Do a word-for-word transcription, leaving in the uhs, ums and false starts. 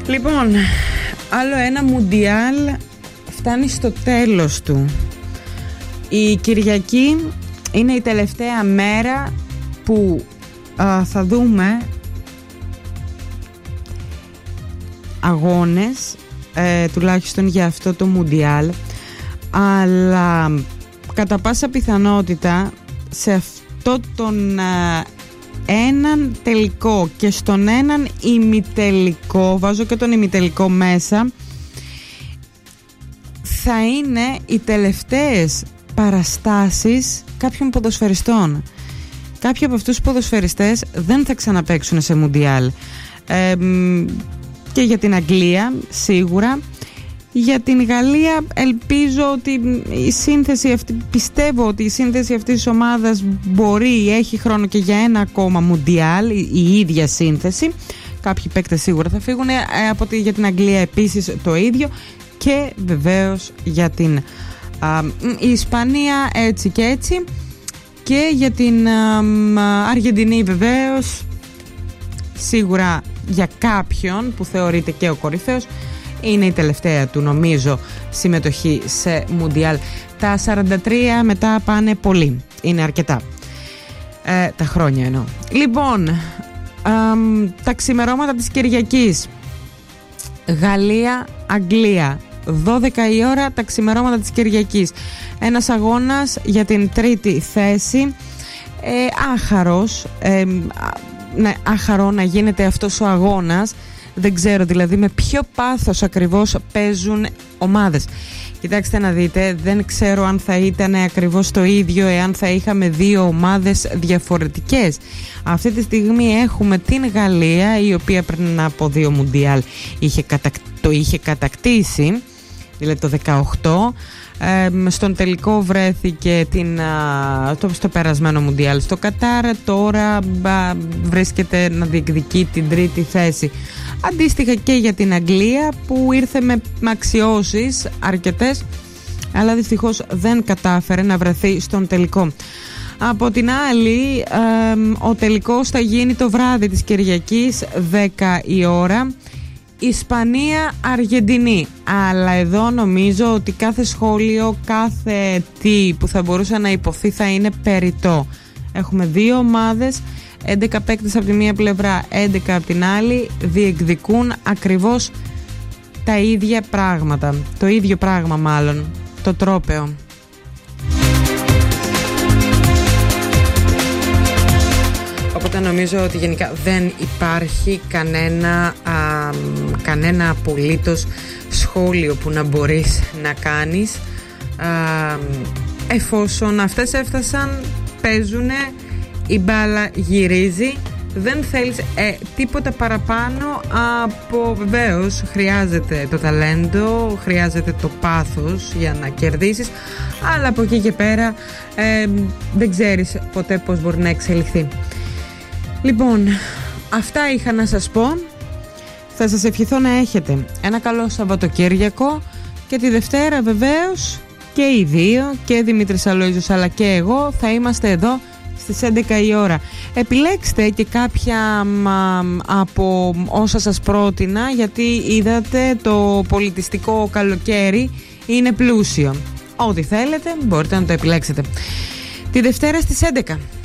Λοιπόν, άλλο ένα Μουντιάλ φτάνει στο τέλος του. Η Κυριακή είναι η τελευταία μέρα που α, θα δούμε αγώνες, ε, τουλάχιστον για αυτό το Μουντιάλ, αλλά κατά πάσα πιθανότητα σε αυτό τον α, έναν τελικό και στον έναν ημιτελικό, βάζω και τον ημιτελικό μέσα, θα είναι οι τελευταίες παραστάσεις κάποιων ποδοσφαιριστών. Κάποιοι από αυτούς τους ποδοσφαιριστές δεν θα ξαναπαίξουν σε Μουντιάλ. Ε, και για την Αγγλία σίγουρα. Για την Γαλλία ελπίζω ότι η σύνθεση αυτή, πιστεύω ότι η σύνθεση αυτής της ομάδας μπορεί, έχει χρόνο και για ένα ακόμα Μουντιάλ, η, η ίδια σύνθεση. Κάποιοι παίκτες σίγουρα θα φύγουν, ε, από τη, για την Αγγλία επίσης το ίδιο, και βεβαίως για την α, η Ισπανία έτσι και έτσι, και για την α, Αργεντινή βεβαίως σίγουρα για κάποιον που θεωρείται και ο κορυφαίος. Είναι η τελευταία του, νομίζω, συμμετοχή σε Μουντιάλ. Τα σαράντα τρία μετά πάνε πολύ. Είναι αρκετά. Ε, τα χρόνια εννοώ. Λοιπόν, ε, τα ξημερώματα της Κυριακής. Γαλλία, Αγγλία. δώδεκα η ώρα τα ξημερώματα της Κυριακής. Ένας αγώνας για την τρίτη θέση. Ε, άχαρος. Ε, ναι, άχαρο να γίνεται αυτός ο αγώνας. Δεν ξέρω δηλαδή με ποιο πάθος ακριβώς παίζουν ομάδες. Κοιτάξτε να δείτε, δεν ξέρω αν θα ήταν ακριβώς το ίδιο εάν θα είχαμε δύο ομάδες διαφορετικές. Αυτή τη στιγμή έχουμε την Γαλλία, η οποία πριν από δύο Μουντιάλ είχε κατακ... το είχε κατακτήσει, δηλαδή το δεκαοκτώ. Ε, στον τελικό βρέθηκε την, α, το, στο περασμένο Μουντιάλ στο Κατάρ. Τώρα α, βρίσκεται να διεκδικεί την τρίτη θέση. Αντίστοιχα και για την Αγγλία, που ήρθε με αξιώσεις αρκετές, αλλά δυστυχώς δεν κατάφερε να βρεθεί στον τελικό. Από την άλλη, ε, ο τελικός θα γίνει το βράδυ της Κυριακής, δέκα η ώρα. Ισπανία, Αργεντινή. Αλλά εδώ νομίζω ότι κάθε σχόλιο, κάθε τι που θα μπορούσε να υποθεί θα είναι περιττό. Έχουμε δύο ομάδες, έντεκα παίκτες από τη μία πλευρά, έντεκα από την άλλη, διεκδικούν ακριβώς τα ίδια πράγματα. Το ίδιο πράγμα μάλλον, το τρόπαιο. Οπότε νομίζω ότι γενικά δεν υπάρχει κανένα, α, κανένα απολύτως σχόλιο που να μπορείς να κάνεις, α, εφόσον αυτές έφτασαν, παίζουνε, η μπάλα γυρίζει, δεν θέλεις ε, τίποτα παραπάνω από, βεβαίως χρειάζεται το ταλέντο, χρειάζεται το πάθος για να κερδίσεις, αλλά από εκεί και πέρα ε, δεν ξέρεις ποτέ πώς μπορεί να εξελιχθεί. Λοιπόν, αυτά είχα να σας πω. Θα σας ευχηθώ να έχετε ένα καλό Σαββατοκύριακο, και τη Δευτέρα βεβαίως και οι δύο, και Δημήτρης Αλόιζος αλλά και εγώ, θα είμαστε εδώ στις έντεκα η ώρα. Επιλέξτε και κάποια μα, από όσα σας πρότεινα, γιατί είδατε το πολιτιστικό καλοκαίρι είναι πλούσιο. Ό,τι θέλετε μπορείτε να το επιλέξετε. Τη Δευτέρα στις έντεκα.